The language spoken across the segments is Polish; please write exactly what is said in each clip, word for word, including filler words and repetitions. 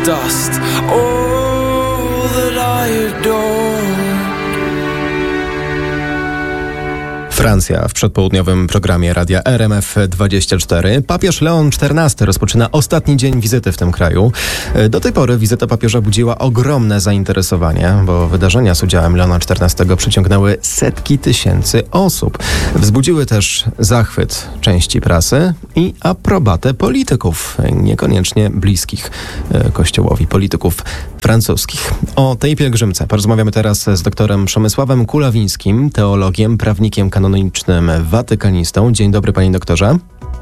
dust. All that I adore. Francja w przedpołudniowym programie Radia R M F dwadzieścia cztery. Papież Leon czternasty rozpoczyna ostatni dzień wizyty w tym kraju. Do tej pory wizyta papieża budziła ogromne zainteresowanie, bo wydarzenia z udziałem Leona czternastego przyciągnęły setki tysięcy osób. Wzbudziły też zachwyt części prasy i aprobatę polityków, niekoniecznie bliskich Kościołowi, polityków francuskich. O tej pielgrzymce porozmawiamy teraz z doktorem Przemysławem Kulawińskim, teologiem, prawnikiem kanonicznym, watykanistą. Dzień dobry, panie doktorze.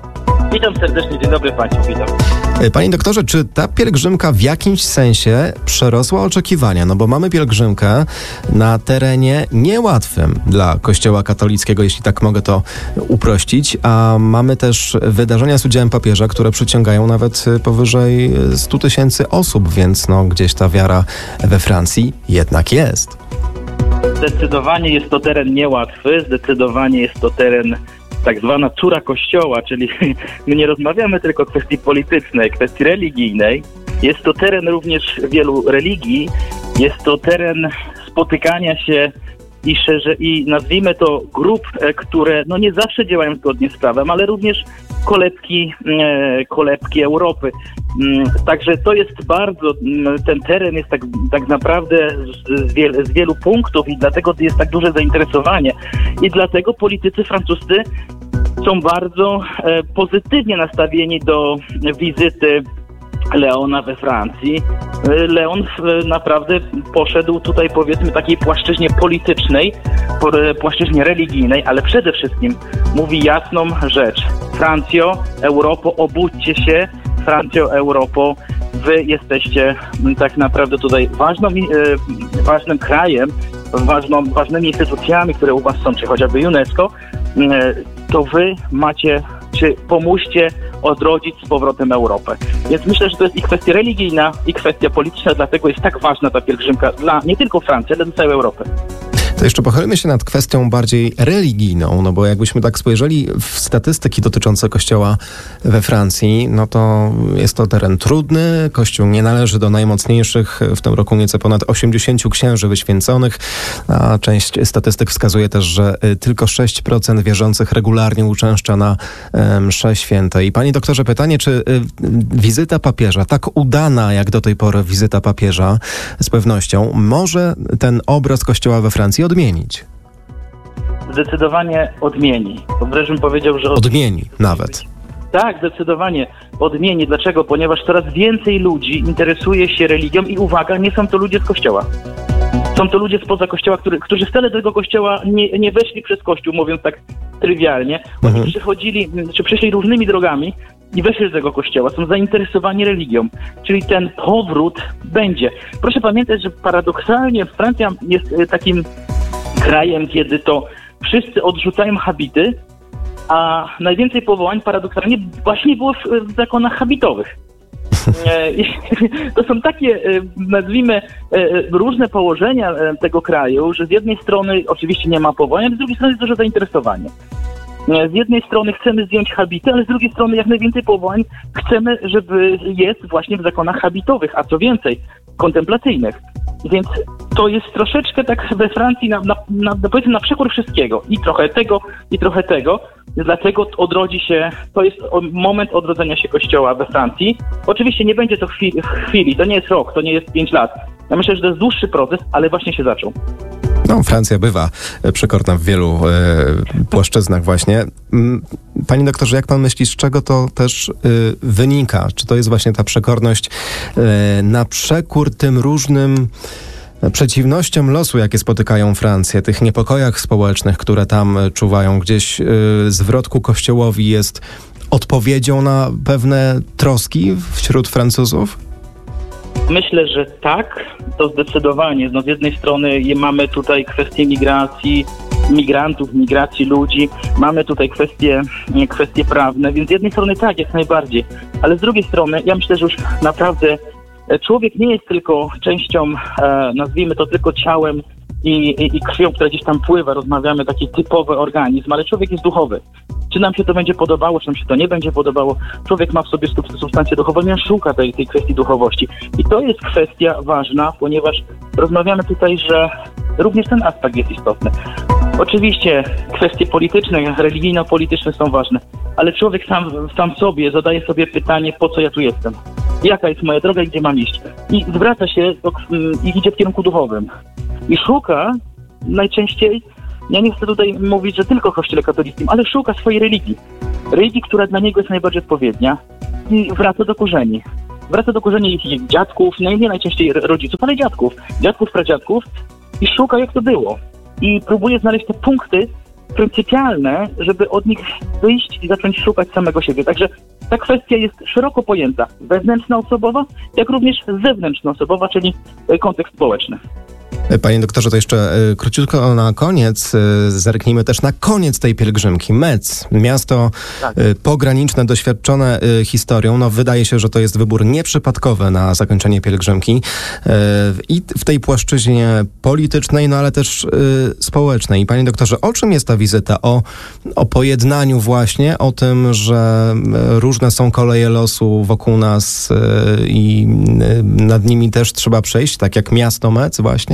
Witam serdecznie, dzień dobry państwu, witam. Panie doktorze, czy ta pielgrzymka w jakimś sensie przerosła oczekiwania? No bo mamy pielgrzymkę na terenie niełatwym dla Kościoła katolickiego, jeśli tak mogę to uprościć, a mamy też wydarzenia z udziałem papieża, które przyciągają nawet powyżej stu tysięcy osób, więc no gdzieś ta wiara we Francji jednak jest. Zdecydowanie jest to teren niełatwy, zdecydowanie jest to teren tak zwana córa Kościoła, czyli my nie rozmawiamy tylko o kwestii politycznej, kwestii religijnej. Jest to teren również wielu religii, jest to teren spotykania się i szerze, i nazwijmy to grup, które no nie zawsze działają zgodnie z prawem, ale również kolebki, e, kolebki Europy. Także to jest bardzo, ten teren jest tak, tak naprawdę z, z, wiel, z wielu punktów i dlatego jest tak duże zainteresowanie. I dlatego politycy francuscy są bardzo e, pozytywnie nastawieni do wizyty Leona we Francji. Leon naprawdę poszedł tutaj, powiedzmy, takiej płaszczyźnie politycznej, płaszczyźnie religijnej, ale przede wszystkim mówi jasną rzecz. Francjo, Europo, obudźcie się. Francjo, Europo, wy jesteście tak naprawdę tutaj ważną, ważnym krajem, ważną, ważnymi instytucjami, które u was są, czy chociażby UNESCO, to wy macie, czy pomóżcie odrodzić z powrotem Europę. Więc myślę, że to jest i kwestia religijna, i kwestia polityczna, dlatego jest tak ważna ta pielgrzymka dla nie tylko Francji, ale dla całej Europy. To jeszcze pochylmy się nad kwestią bardziej religijną, no bo jakbyśmy tak spojrzeli w statystyki dotyczące Kościoła we Francji, no to jest to teren trudny. Kościół nie należy do najmocniejszych. W tym roku nieco ponad osiemdziesięciu księży wyświęconych, a część statystyk wskazuje też, że tylko sześć procent wierzących regularnie uczęszcza na msze święte. I panie doktorze, pytanie, czy wizyta papieża, tak udana jak do tej pory wizyta papieża, z pewnością może ten obraz Kościoła we Francji odmienić? Zdecydowanie odmieni. Wręcz bym powiedział, że... Odmieni nawet. Tak, zdecydowanie odmieni. Dlaczego? Ponieważ coraz więcej ludzi interesuje się religią i uwaga, nie są to ludzie z Kościoła. Są to ludzie spoza Kościoła, który, którzy wcale do tego Kościoła nie, nie weszli przez Kościół, mówiąc tak trywialnie. Oni mhm. przychodzili, czy przyszli różnymi drogami i weszli do tego Kościoła. Są zainteresowani religią. Czyli ten powrót będzie. Proszę pamiętać, że paradoksalnie Francja jest takim krajem, kiedy to wszyscy odrzucają habity, a najwięcej powołań paradoksalnie właśnie było w, w zakonach habitowych. To są takie, nazwijmy, różne położenia tego kraju, że z jednej strony oczywiście nie ma powołań, ale z drugiej strony jest duże zainteresowanie. Z jednej strony chcemy zdjąć habity, ale z drugiej strony jak najwięcej powołań chcemy, żeby jest właśnie w zakonach habitowych, a co więcej, kontemplacyjnych. Więc to jest troszeczkę tak we Francji na, na, na, powiedzmy na przekór wszystkiego. I trochę tego, i trochę tego. Dlatego odrodzi się, to jest moment odrodzenia się Kościoła we Francji. Oczywiście nie będzie to w chwili, w chwili, to nie jest rok, to nie jest pięć lat. Ja myślę, że to jest dłuższy proces, ale właśnie się zaczął. No, Francja bywa przekorna w wielu e, płaszczyznach właśnie. Panie doktorze, jak pan myśli, z czego to też e, wynika? Czy to jest właśnie ta przekorność e, na przekór tym różnym przeciwnościom losu, jakie spotykają Francję, tych niepokojach społecznych, które tam czuwają? Gdzieś e, zwrot ku Kościołowi jest odpowiedzią na pewne troski wśród Francuzów? Myślę, że tak, to zdecydowanie. No z jednej strony mamy tutaj kwestię migracji, migrantów, migracji ludzi, mamy tutaj kwestie, kwestie prawne, więc z jednej strony tak, jak najbardziej, ale z drugiej strony ja myślę, że już naprawdę człowiek nie jest tylko częścią, e, nazwijmy to tylko ciałem i, i, i krwią, która gdzieś tam pływa, rozmawiamy, taki typowy organizm, ale człowiek jest duchowy. Czy nam się to będzie podobało, czy nam się to nie będzie podobało. Człowiek ma w sobie substancję duchową, on szuka tej, tej kwestii duchowości. I to jest kwestia ważna, ponieważ rozmawiamy tutaj, że również ten aspekt jest istotny. Oczywiście kwestie polityczne, religijno-polityczne są ważne, ale człowiek sam, sam sobie zadaje sobie pytanie, po co ja tu jestem? Jaka jest moja droga i gdzie mam iść? I zwraca się do, i idzie w kierunku duchowym. I szuka najczęściej, ja nie chcę tutaj mówić, że tylko w Kościele katolickim, ale szuka swojej religii. Religii, która dla niego jest najbardziej odpowiednia i wraca do korzeni. Wraca do korzeni ich dziadków, no nie najczęściej rodziców, ale dziadków, dziadków, pradziadków i szuka, jak to było. I próbuje znaleźć te punkty pryncypialne, żeby od nich wyjść i zacząć szukać samego siebie. Także ta kwestia jest szeroko pojęta. Wewnętrzno-osobowa, jak również zewnętrzno-osobowa, czyli kontekst społeczny. Panie doktorze, to jeszcze y, króciutko na koniec. Y, zerknijmy też na koniec tej pielgrzymki. Metz, miasto tak. y, pograniczne, doświadczone y, historią. No, wydaje się, że to jest wybór nieprzypadkowy na zakończenie pielgrzymki. Y, I w tej płaszczyźnie politycznej, no ale też y, społecznej. Panie doktorze, o czym jest ta wizyta? O, o pojednaniu właśnie, o tym, że y, różne są koleje losu wokół nas y, i y, nad nimi też trzeba przejść, tak jak miasto Metz właśnie?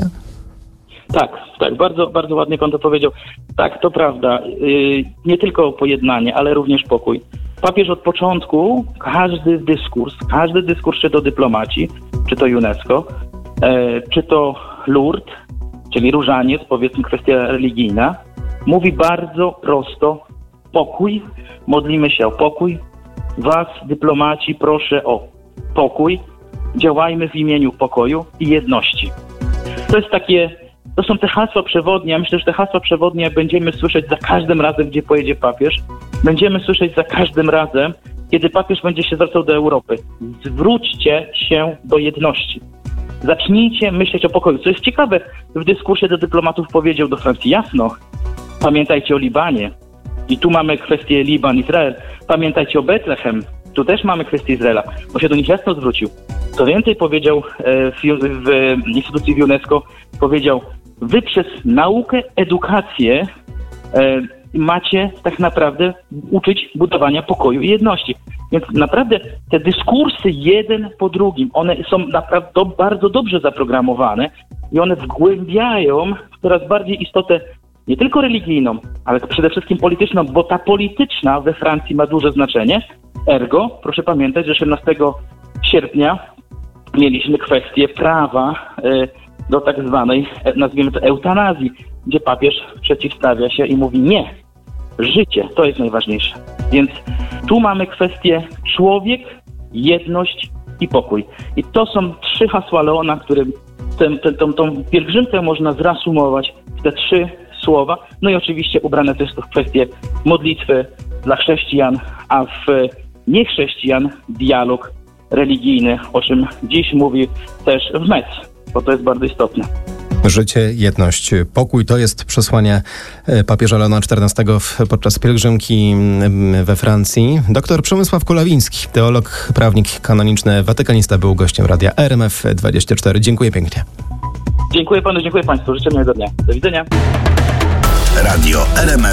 Tak, tak, bardzo, bardzo ładnie pan to powiedział. Tak, to prawda. Yy, nie tylko pojednanie, ale również pokój. Papież od początku, każdy dyskurs, każdy dyskurs, czy to dyplomaci, czy to UNESCO, e, czy to Lourdes, czyli różaniec, powiedzmy kwestia religijna, mówi bardzo prosto: pokój, modlimy się o pokój. Was, dyplomaci, proszę o pokój. Działajmy w imieniu pokoju i jedności. To jest takie To są te hasła przewodnie. Ja myślę, że te hasła przewodnie będziemy słyszeć za każdym razem, gdzie pojedzie papież. Będziemy słyszeć za każdym razem, kiedy papież będzie się zwracał do Europy. Zwróćcie się do jedności. Zacznijcie myśleć o pokoju. Co jest ciekawe, w dyskursie do dyplomatów powiedział do Francji jasno: pamiętajcie o Libanie. I tu mamy kwestię Liban-Izrael. Pamiętajcie o Betlehem. Tu też mamy kwestię Izraela. Bo się do nich jasno zwrócił. Co więcej powiedział w, w instytucji w UNESCO, powiedział: wy przez naukę, edukację e, macie tak naprawdę uczyć budowania pokoju i jedności. Więc naprawdę te dyskursy jeden po drugim, one są naprawdę do, bardzo dobrze zaprogramowane i one wgłębiają coraz bardziej istotę nie tylko religijną, ale przede wszystkim polityczną, bo ta polityczna we Francji ma duże znaczenie. Ergo, proszę pamiętać, że osiemnastego sierpnia mieliśmy kwestię prawa y, do tak zwanej, nazwijmy to, eutanazji, gdzie papież przeciwstawia się i mówi: nie, życie to jest najważniejsze. Więc tu mamy kwestię człowiek, jedność i pokój. I to są trzy hasła Leona, którym tę, tę, tą, tą pielgrzymkę można zreasumować w te trzy słowa. No i oczywiście ubrane też w kwestię modlitwy dla chrześcijan, a w niechrześcijan dialog religijny, o czym dziś mówi też w Metz, bo to jest bardzo istotne. Życie, jedność, pokój to jest przesłanie papieża Leona czternastego podczas pielgrzymki we Francji. Doktor Przemysław Kulawiński, teolog, prawnik kanoniczny, watykanista, był gościem radia R M F dwadzieścia cztery. Dziękuję pięknie. Dziękuję panu, dziękuję państwu. Życzę miłego dnia. Do widzenia. Radio R M F